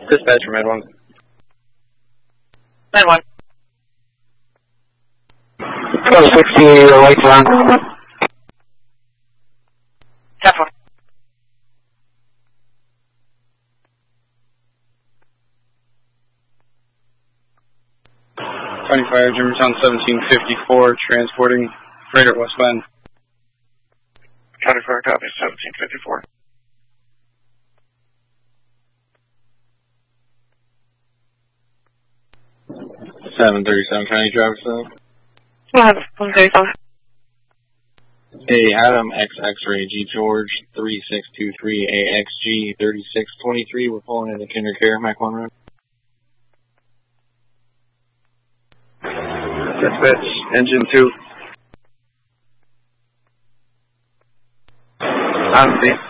Dispatcher, Med 1. Med 1. 1260, lights on. 10-4. County Fire, Germantown 1754, transporting freighter westbound. County Fire, copy, 1754. Seven 37 County Driver Cell. 137. Hey, Adam X X-Ray G George 3623 AXG 3623. We're pulling into Kinder Care, Mac 1 Road. Dispatch, engine 2. On scene.